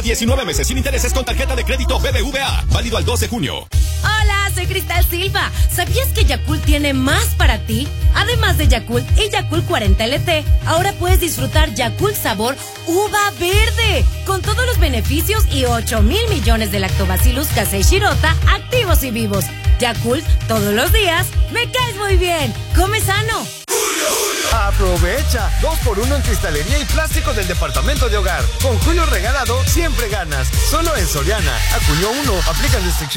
19 meses sin intereses con tarjeta de crédito BBVA. Válido al 2 de junio. Hola, soy Cristal Silva. ¿Sabías que Yakult tiene más para ti? Además de Yakult y Yakult 40 LT, ahora puedes disfrutar Yakult sabor uva verde, con todos los beneficios y 8,000 millones de lactobacillus casei shirota activos y vivos. Yakult, todos los días, me caes muy bien. Come sano. Aprovecha 2x1 en cristalería y plástico del departamento de hogar. Con Julio regalado siempre ganas. Solo en Soriana. A junio 1 aplican restricciones.